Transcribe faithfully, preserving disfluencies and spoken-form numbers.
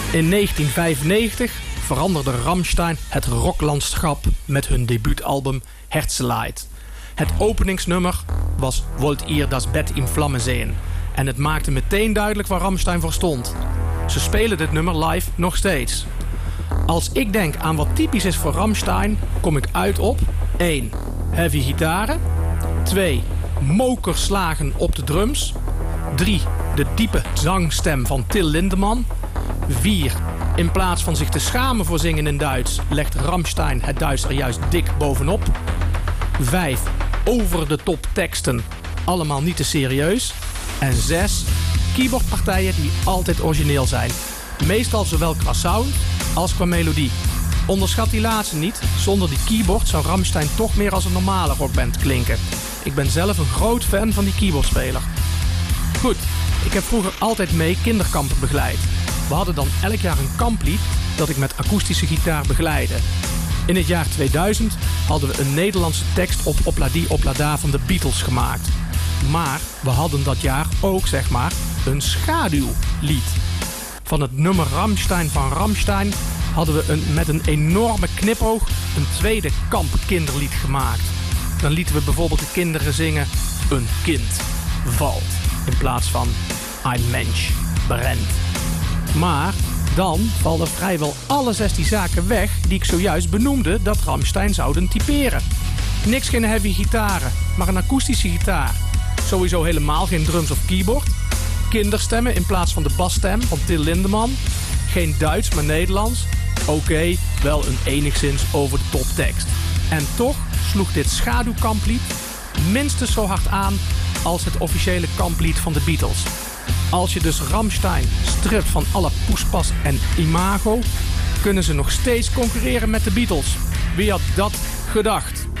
In negentien vijfennegentig veranderde Rammstein het rocklandschap met hun debuutalbum Herzeleid. Het openingsnummer was Wollt ihr das Bett in Flammen sehen? En het maakte meteen duidelijk waar Rammstein voor stond. Ze spelen dit nummer live nog steeds. Als ik denk aan wat typisch is voor Rammstein, kom ik uit op één. Heavy gitaren. twee. Mokerslagen op de drums. drie. De diepe zangstem van Till Lindemann. vier. In plaats van zich te schamen voor zingen in Duits, legt Rammstein het Duits er juist dik bovenop. vijf. Over de top teksten, allemaal niet te serieus. En zes. Keyboardpartijen die altijd origineel zijn. Meestal zowel qua sound als qua melodie. Onderschat die laatste niet, zonder die keyboard zou Rammstein toch meer als een normale rockband klinken. Ik ben zelf een groot fan van die keyboardspeler. Goed, ik heb vroeger altijd mee kinderkampen begeleid. We hadden dan elk jaar een kamplied dat ik met akoestische gitaar begeleidde. In het jaar tweeduizend hadden we een Nederlandse tekst op Opladi Oplada van de Beatles gemaakt. Maar we hadden dat jaar ook, zeg maar, een schaduwlied. Van het nummer Rammstein van Rammstein hadden we een, met een enorme knipoog een tweede kampkinderlied gemaakt. Dan lieten we bijvoorbeeld de kinderen zingen Een kind valt in plaats van Ein Mensch brennt. Maar dan vallen vrijwel alle zestien zaken weg die ik zojuist benoemde dat Rammstein zouden typeren. Niks geen heavy gitaren, maar een akoestische gitaar. Sowieso helemaal geen drums of keyboard. Kinderstemmen in plaats van de basstem van Till Lindemann. Geen Duits, maar Nederlands. Oké, okay, wel een enigszins over de top tekst. En toch sloeg dit schaduwkamplied minstens zo hard aan als het officiële kamplied van de Beatles. Als je dus Rammstein stript van alle poespas en imago, kunnen ze nog steeds concurreren met de Beatles. Wie had dat gedacht?